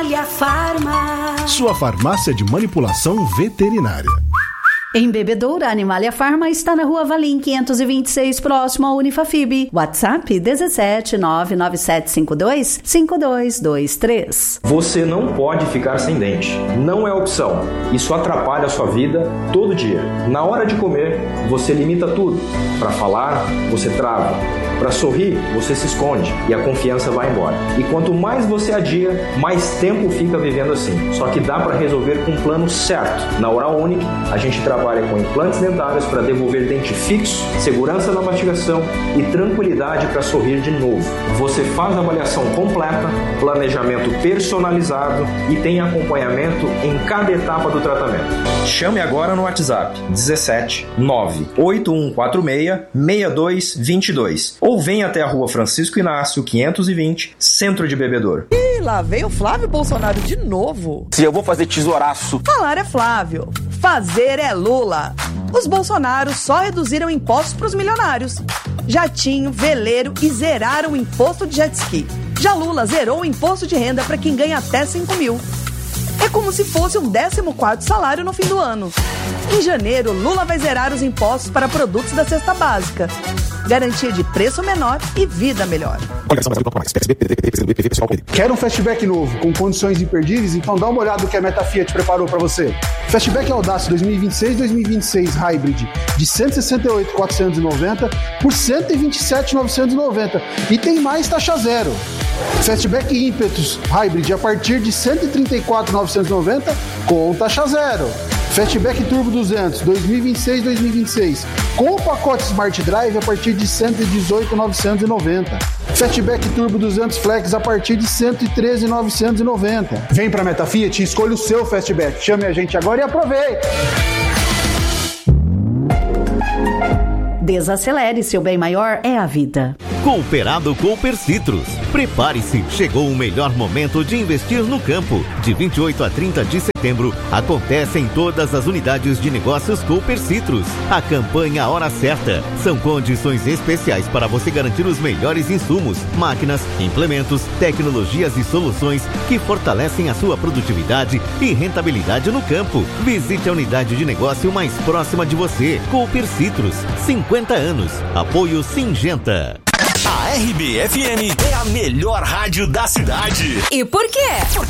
Animalia Farma. Sua farmácia de manipulação veterinária. Em Bebedouro, a Animalia Farma está na Rua Valim 526, próximo ao Unifafib. WhatsApp 17 99752 5223. Você não pode ficar sem dente. Não é opção. Isso atrapalha a sua vida todo dia. Na hora de comer, você limita tudo. Para falar, você trava. Para sorrir, você se esconde e a confiança vai embora. E quanto mais você adia, mais tempo fica vivendo assim. Só que dá para resolver com um plano certo. Na Oral Unique, a gente trabalha com implantes dentários para devolver dente fixo, segurança na mastigação e tranquilidade para sorrir de novo. Você faz a avaliação completa, planejamento personalizado e tem acompanhamento em cada etapa do tratamento. Chame agora no WhatsApp 17 98146 6222 ou venha até a Rua Francisco Inácio 520, Centro de Bebedouro. Ih, lá veio o Flávio Bolsonaro de novo. Se eu vou fazer tesouraço. Falar é Flávio, fazer é Lula. Os Bolsonaros só reduziram impostos para os milionários. Jatinho, veleiro e zeraram o imposto de jet ski. Já Lula zerou o imposto de renda para quem ganha até 5 mil. É como se fosse um 14º salário no fim do ano. Em janeiro, Lula vai zerar os impostos para produtos da cesta básica. Garantia de preço menor e vida melhor. Quer um Fastback novo, com condições imperdíveis? Então dá uma olhada no que a Meta Fiat preparou para você. Fastback Audace 2026-2026 Hybrid de 168.490 por 127.990 e tem mais taxa zero. Fastback Impetus Hybrid a partir de 134.990 com taxa zero. Fastback Turbo 200 2026-2026 com o pacote Smart Drive a partir de 118.990. Fastback Turbo 200 Flex a partir de 113.990. Vem pra Meta Fiat e escolha o seu Fastback. Chame a gente agora e aproveite! Desacelere, seu bem maior é a vida. Cooperado Cooper Citrus. Prepare-se, chegou o melhor momento de investir no campo. De 28 a 30 de setembro, acontece em todas as unidades de negócios Cooper Citrus. A campanha Hora Certa. São condições especiais para você garantir os melhores insumos, máquinas, implementos, tecnologias e soluções que fortalecem a sua produtividade e rentabilidade no campo. Visite a unidade de negócio mais próxima de você. Cooper Citrus, 50 anos. Apoio Singenta. A RBFM é a melhor rádio da cidade. E por quê?